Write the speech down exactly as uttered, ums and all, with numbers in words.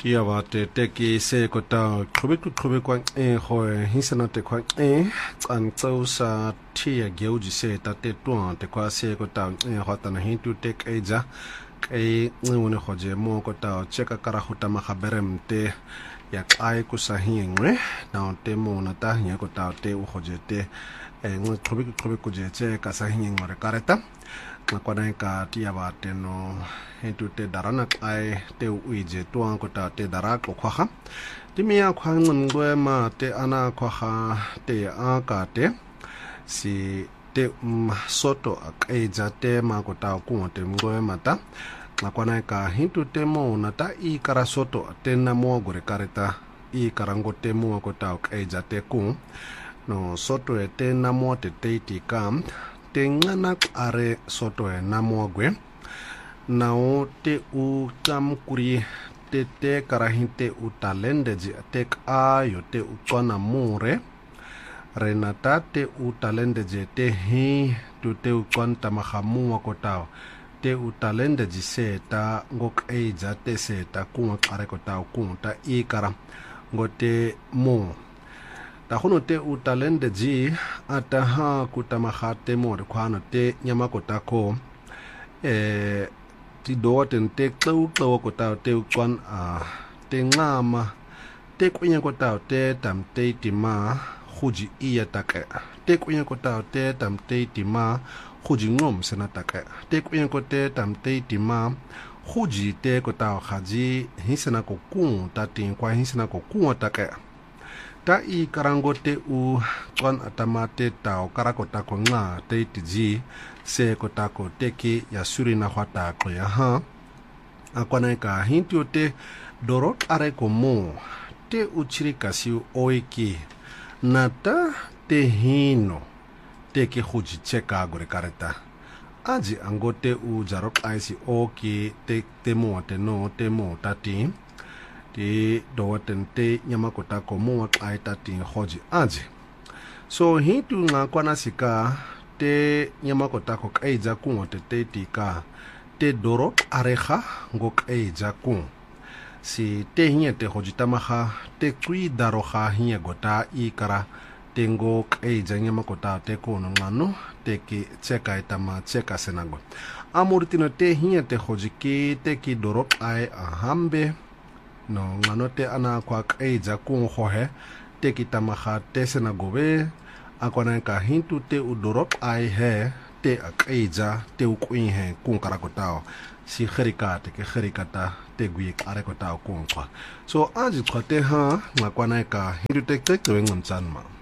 Kia wa te teki se ko tau kubiku kubikwa e hoe hisana te kwa e an tau sa tia geuji se ta te tuan te kwa se ko tau e hota na hintu te keja e ngune hoje mo ko tau cheka karahuta mahaberem te ya kai kusahi ngwe na te mo na ta nya ko tau te u hoje te e ngwe kubiku kubiku je che kasahi ngore kareta na kwana ka tia ba te no hintu te darana kai te uije tuan ko ta te darak ko kha ti mia khang ngwe ma te ana kha te a ka te si te um, soto akeja te ma ko ta ku te ngwe mata na kwana ka hintu te mo na ta i kara soto te na mo gore kareta i karango te mo ko ta akeja te ku no soto e te na mo te te ti kam te ngana are soto e na mo gwe na o te u tam kuri te te karahinte u talende ji te a yo te u kona mure renata te u talende je te hi tu te u konta mahamu ko tao te u talende ji se ta ngok eja te se ta ku kare ko tao ku ta i kara ngote mo ta hono te u talende ji ata ha kutamaha te mo re kwana te nyama ko ta ko e ti do ten te klau klau ko tao te kwan a te ngama te kunya ko tao te tam te ti ma huji iya take te kunya ko tao te tam te ti ma huji ngom sena take te kunya ko te tam te ti ma huji te ko tao haji hisena ko ku ta tin kwa hisena ko ku take ta i karango te u kwan atama te tao karako ta ko nga te ti ji se ko ta ko te ki ya suri na hwata ko ya ha akwana ka hintu te dorot are ko mo te uchiri kasi oiki nata te hino te ki huji cheka gore kareta aji angote u jarok aisi oki te te mo te no te mo tati te doten te nyamakota ko mo ai tati hoji aji so hintu nga kwana sika te nyamakota ko kaija ku te te tika te doro areha ngo kaija ku si te hinya te hojitamaha te kui daroha hinya gota ikara tengo kaija nyamakota te ko no ngano te ki cheka itama cheka senago amurtino te hinya te hojiki te ki doro ai ahambe no ngano te ana kwa kaija ku hohe te ki tamaha te senagobe akwana ka hintu te udorop ai he te akaija te ukuin he kun karakotao si kherika te ke kherikata te gui karakotao kun kwa so aji khote ha ngakwana ka hintu te te te ngam chanma